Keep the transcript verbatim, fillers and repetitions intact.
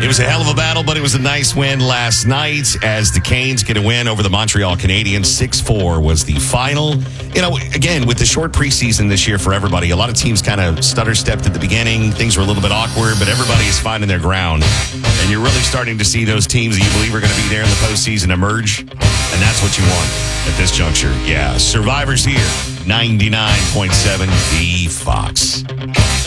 It was a hell of a battle, but it was a nice win last night as the Canes get a win over the Montreal Canadiens. six four was the final. You know, again, with the short preseason this year for everybody, a lot of teams kind of stutter-stepped at the beginning. Things were a little bit awkward, but everybody is finding their ground. And you're really starting to see those teams that you believe are going to be there in the postseason emerge. And that's what you want at this juncture. Yeah, Survivor's here. ninety-nine point seven The Fox.